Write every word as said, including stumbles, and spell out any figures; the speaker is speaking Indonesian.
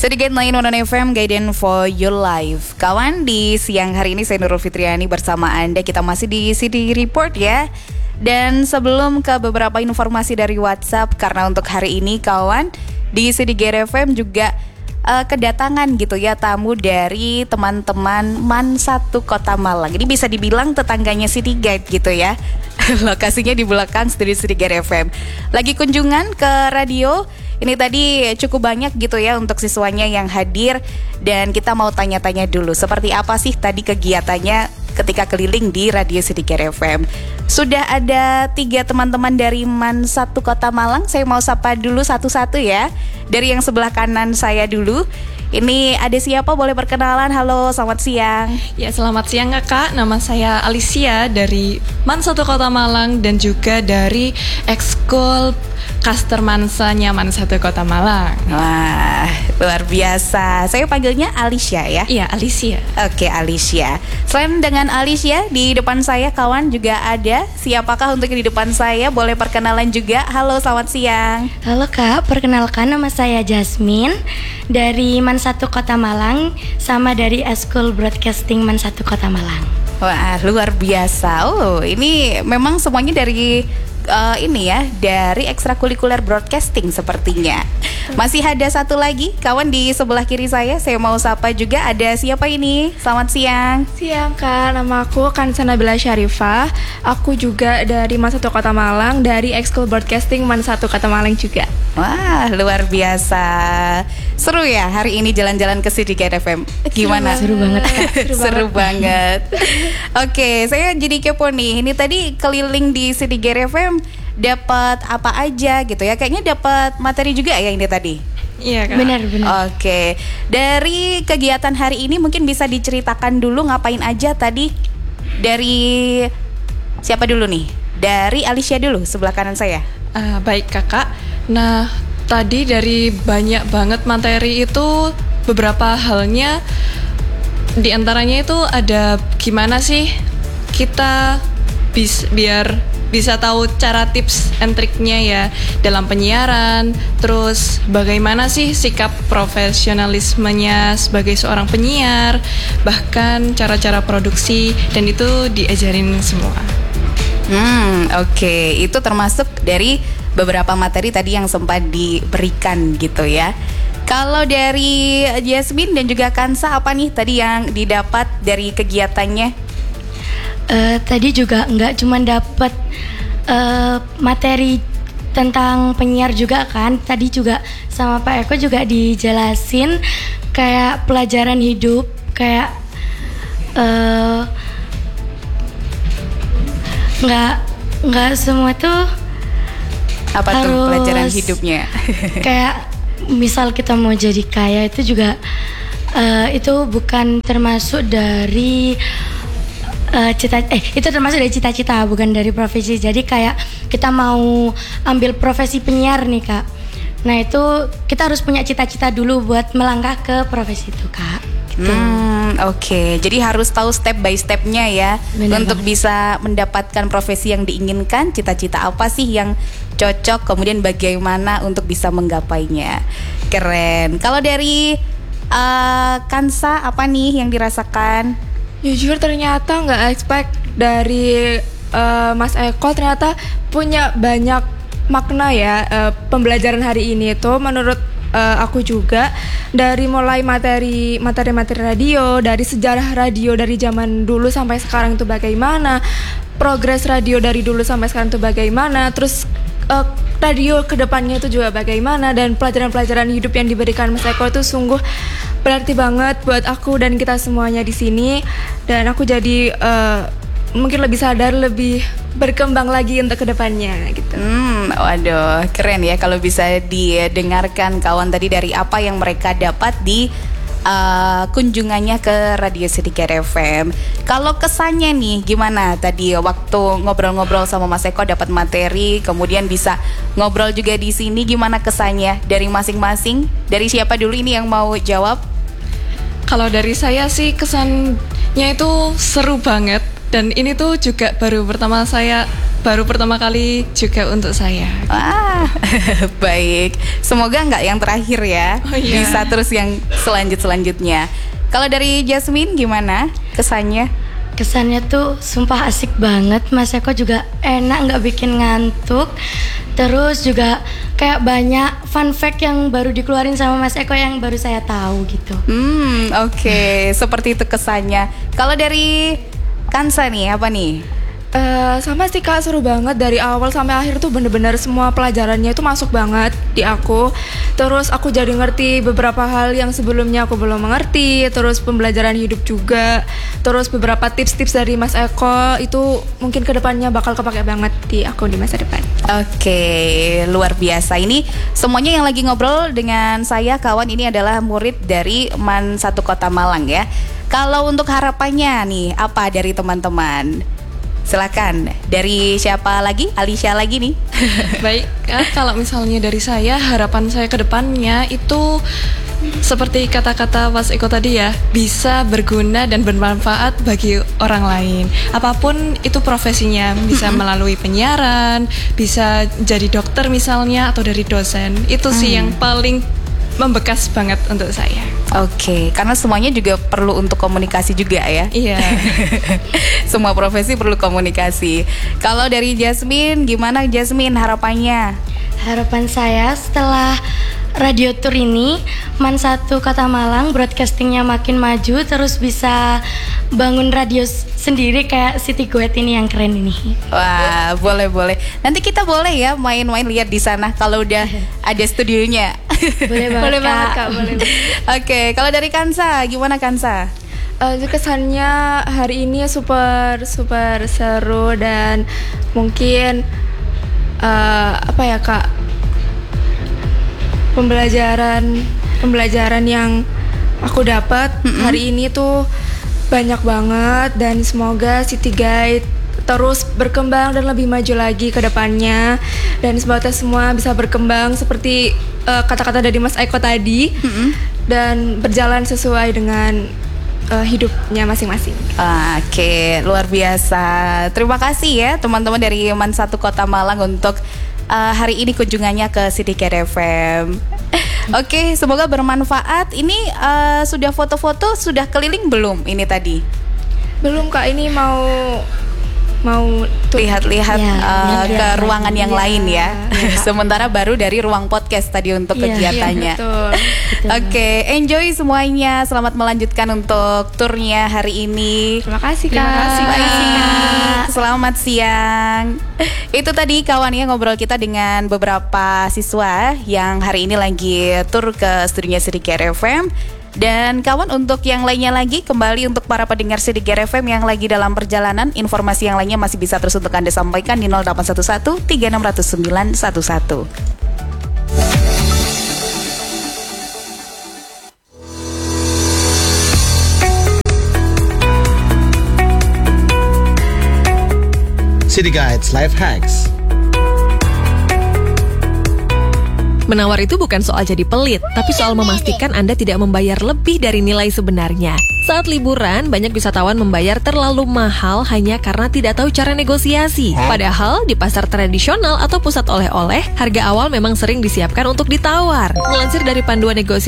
Sedikit Nain One F M, Guidance for Your Life. Kawan, di siang hari ini saya Nurul Fitriani bersama Anda. Kita masih di C D Report ya. Dan sebelum ke beberapa informasi dari WhatsApp, karena untuk hari ini kawan, di C D Guide F M juga uh, kedatangan gitu ya tamu dari teman-teman Man satu Kota Malang. Ini bisa dibilang tetangganya City Guide gitu ya. Lokasinya di belakang studio City Guide F M. Lagi kunjungan ke radio. Ini tadi cukup banyak gitu ya untuk siswanya yang hadir. Dan kita mau tanya-tanya dulu, seperti apa sih tadi kegiatannya ketika keliling di Radio City Guide F M. Sudah ada tiga teman-teman dari Man satu Kota Malang. Saya mau sapa dulu satu-satu ya. Dari yang sebelah kanan saya dulu. Ini ada siapa? Boleh perkenalan? Halo, selamat siang. Ya, selamat siang Kak. Nama saya Alicia dari Man satu Kota Malang dan juga dari Ekskul Kaster Mansanya Man satu Kota Malang. Wah, luar biasa. Saya panggilnya Alicia ya? Iya, Alicia. Oke, Alicia. Selain dengan Alicia, di depan saya kawan juga ada. Siapakah untuk di depan saya? Boleh perkenalan juga. Halo, selamat siang. Halo Kak, perkenalkan nama saya Jasmine dari Man satu Kota Malang sama dari Ekskul Broadcasting Man satu Kota Malang. Wah, luar biasa. Oh, ini memang semuanya dari uh, ini ya, dari ekstrakurikuler broadcasting sepertinya. Masih ada satu lagi kawan di sebelah kiri saya. Saya mau sapa juga, ada siapa ini? Selamat siang. Siang Kak, nama aku Kansana Bila Syarifah. Aku juga dari Man satu Kota Malang, dari Ekskul Broadcasting Man satu Kota Malang juga. Wah, luar biasa. Seru ya hari ini jalan-jalan ke City Guide F M. Gimana? Seru banget Kak. Seru, Seru banget. Oke, saya jadi kepo nih. Ini tadi keliling di City Guide F M dapat apa aja gitu ya? Kayaknya dapat materi juga ya ini tadi. Iya Kak. Benar, benar. Oke. Dari kegiatan hari ini mungkin bisa diceritakan dulu ngapain aja tadi. Dari siapa dulu nih? Dari Alicia dulu sebelah kanan saya. Uh, baik Kakak. Nah, tadi dari banyak banget materi itu beberapa halnya, di antaranya itu ada gimana sih kita bis, biar bisa tahu cara tips and triknya ya dalam penyiaran. Terus bagaimana sih sikap profesionalismenya sebagai seorang penyiar, bahkan cara-cara produksi, dan itu diajarin semua. Hmm, oke. Okay. Itu termasuk dari beberapa materi tadi yang sempat diberikan gitu ya. Kalau dari Jasmine dan juga Kansa, apa nih tadi yang didapat dari kegiatannya? Uh, tadi juga nggak cuma dapat uh, materi tentang penyiar juga kan. Tadi juga sama Pak Eko juga dijelasin kayak pelajaran hidup, kayak uh, nggak nggak semua tuh apa harus, tuh pelajaran hidupnya? Kayak misal kita mau jadi kaya itu juga uh, itu bukan termasuk dari uh, cita eh itu termasuk dari cita-cita, bukan dari profesi. Jadi kayak kita mau ambil profesi penyiar nih Kak. Nah itu kita harus punya cita-cita dulu buat melangkah ke profesi itu Kak. Gitu. Hmm, oke. Okay. Jadi harus tahu step by stepnya ya. Benar untuk banget. Bisa mendapatkan profesi yang diinginkan. Cita-cita apa sih yang cocok, kemudian bagaimana untuk bisa menggapainya. Keren. Kalau dari uh, Kansa, apa nih yang dirasakan? Jujur ternyata nggak expect dari uh, Mas Eko ternyata punya banyak makna ya. uh, Pembelajaran hari ini itu menurut Uh, aku juga dari mulai materi materi-materi radio, dari sejarah radio dari zaman dulu sampai sekarang itu bagaimana, progres radio dari dulu sampai sekarang itu bagaimana, terus uh, radio kedepannya itu juga bagaimana, dan pelajaran-pelajaran hidup yang diberikan Mas Eko itu sungguh berarti banget buat aku dan kita semuanya di sini. Dan aku jadi uh, mungkin lebih sadar, lebih berkembang lagi untuk kedepannya gitu. Hmm, waduh, keren ya kalau bisa didengarkan kawan tadi dari apa yang mereka dapat di uh, kunjungannya ke Radio City Guide F M. Kalau kesannya nih gimana tadi waktu ngobrol-ngobrol sama Mas Eko dapat materi, kemudian bisa ngobrol juga di sini, gimana kesannya dari masing-masing? Dari siapa dulu ini yang mau jawab? Kalau dari saya sih kesannya itu seru banget. Dan ini tuh juga baru pertama saya baru pertama kali juga untuk saya. Wah, baik. Semoga nggak yang terakhir ya. Oh, iya. Bisa terus yang selanjut-selanjutnya. Kalau dari Jasmine gimana kesannya? Kesannya tuh sumpah asik banget. Mas Eko juga enak, nggak bikin ngantuk. Terus juga kayak banyak fun fact yang baru dikeluarin sama Mas Eko yang baru saya tahu gitu. Hmm, oke. Okay. Seperti itu kesannya. Kalau dari Kansa nih, apa nih? Eh, sama sih Kak, seru banget dari awal sampai akhir tuh bener-bener semua pelajarannya itu masuk banget di aku. Terus aku jadi ngerti beberapa hal yang sebelumnya aku belum mengerti. Terus pembelajaran hidup juga. Terus beberapa tips-tips dari Mas Eko itu mungkin kedepannya bakal kepake banget di aku di masa depan. Oke, luar biasa. Ini semuanya yang lagi ngobrol dengan saya, kawan, ini adalah murid dari Man satu Kota Malang ya. Kalau untuk harapannya nih, apa dari teman-teman? Silakan, dari siapa lagi? Alicia lagi nih. Baik, eh, kalau misalnya dari saya, harapan saya ke depannya itu seperti kata-kata Mas Eko tadi ya, bisa berguna dan bermanfaat bagi orang lain. Apapun itu profesinya, bisa melalui penyiaran, bisa jadi dokter misalnya, atau dari dosen. Itu sih Hmm. yang paling membekas banget untuk saya. Oke, karena semuanya juga perlu untuk komunikasi juga ya. Iya. Semua profesi perlu komunikasi. Kalau dari Jasmine, gimana Jasmine harapannya? Harapan saya setelah radio tour ini, Man satu Kota Malang broadcastingnya makin maju, terus bisa bangun radio s- sendiri kayak City Guet ini yang keren ini. Wah, boleh-boleh. Nanti kita boleh ya main-main lihat di sana kalau udah ada studionya. Boleh banget, Boleh banget Kak. Kak, boleh. Oke, kalau dari Kansa, gimana Kansa? Eh, kesannya hari ini super super seru dan mungkin eh, apa ya Kak, pembelajaran pembelajaran yang aku dapat hari ini tuh banyak banget, dan semoga City Guide terus berkembang dan lebih maju lagi ke depannya, dan semoga semua bisa berkembang seperti eh, kata-kata dari Mas Eko tadi, dan berjalan sesuai dengan eh, hidupnya masing-masing. Oke, luar biasa. Terima kasih ya teman-teman dari Man satu Kota Malang untuk uh, hari ini kunjungannya ke City Guide F M. Oke, semoga bermanfaat. Ini uh, sudah foto-foto, sudah keliling belum ini tadi? Belum Kak, ini mau mau tuh Lihat-lihat Ya, uh, ke lihat-lihat ruangan yang Iya. lain ya. Sementara baru dari ruang podcast tadi untuk Iya. kegiatannya. Iya, betul. Betul. Oke, enjoy semuanya. Selamat melanjutkan untuk turnya hari ini. Terima kasih Kak. Terima kasih, Kak. Baik, selamat siang. Itu tadi kawan ya ngobrol kita dengan beberapa siswa yang hari ini lagi tur ke studionya City Guide F M. Dan kawan, untuk yang lainnya lagi, kembali untuk para pendengar City Guide F M yang lagi dalam perjalanan, informasi yang lainnya masih bisa terus untuk Anda sampaikan di nol delapan satu satu tiga enam nol sembilan satu satu. City Guides Life Hacks. Menawar itu bukan soal jadi pelit, tapi soal memastikan Anda tidak membayar lebih dari nilai sebenarnya. Saat liburan, banyak wisatawan membayar terlalu mahal hanya karena tidak tahu cara negosiasi. Padahal, di pasar tradisional atau pusat oleh-oleh, harga awal memang sering disiapkan untuk ditawar. Melansir dari panduan negosiasi